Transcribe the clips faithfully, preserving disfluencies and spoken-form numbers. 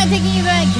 taking you back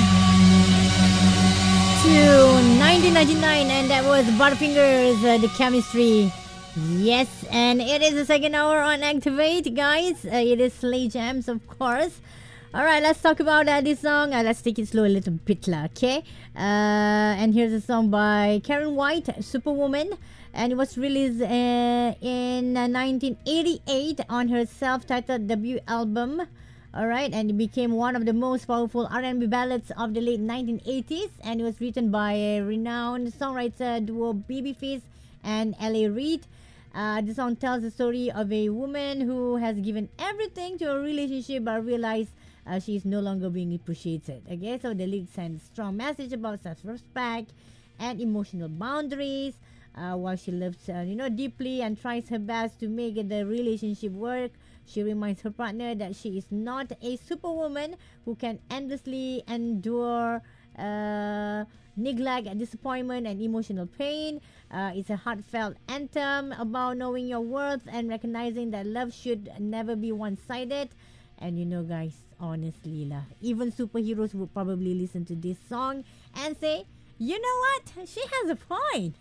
to nineteen ninety-nine, and that was Butterfingers, uh, the chemistry. Yes, and it is the second hour on Activate, guys. Uh, it is Slay Jams, of course. All right, let's talk about uh, this song. Uh, let's take it slow a little bit, lah, okay? Uh, and here's a song by Karen White, Superwoman. And it was released uh, in uh, nineteen eighty-eight on her self-titled debut album. All right, and it became one of the most powerful R and B ballads of the late nineteen eighties. And it was written by a renowned songwriter duo Babyface and L A Reid. Uh, the song tells the story of a woman who has given everything to a relationship but realized uh, she is no longer being appreciated. Okay, so the lyrics send a strong message about self-respect and emotional boundaries. Uh, while she loves, uh, you know, deeply and tries her best to make the relationship work, she reminds her partner that she is not a superwoman who can endlessly endure uh, neglect, disappointment, and emotional pain. Uh, it's a heartfelt anthem about knowing your worth and recognizing that love should never be one-sided. And you know, guys, honestly, lah, even superheroes would probably listen to this song and say, you know what? She has a point.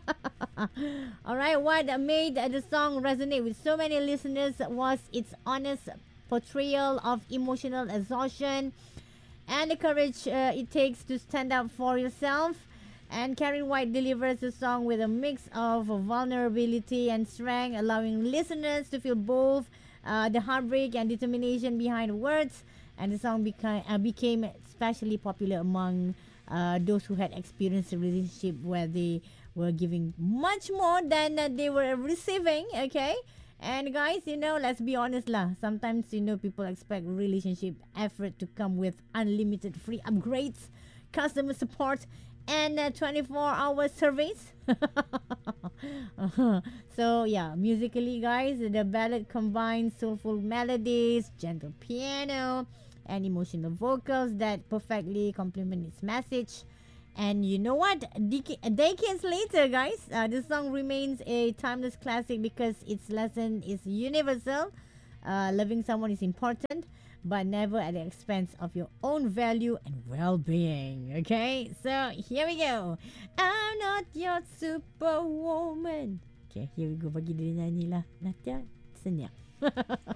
All right, what made the song resonate with so many listeners was its honest portrayal of emotional exhaustion and the courage uh, it takes to stand up for yourself. And Karen White delivers the song with a mix of vulnerability and strength, allowing listeners to feel both uh, the heartbreak and determination behind the words. And the song beca- uh, became especially popular among uh, those who had experienced a relationship where they were giving much more than uh, they were receiving. Okay. And guys, you know, let's be honest lah. Sometimes, you know, people expect relationship effort to come with unlimited free upgrades, customer support, and uh, twenty-four hour service. uh-huh. So yeah, musically, guys, the ballad combines soulful melodies, gentle piano, and emotional vocals that perfectly complement its message. And you know what? Dec- decades later, guys, uh, this song remains a timeless classic because its lesson is universal. Uh, loving someone is important, but never at the expense of your own value and well-being. Okay, so here we go. I'm not your superwoman. Okay, here we go. Bagi dia nyanyi lah. Natia, senyap.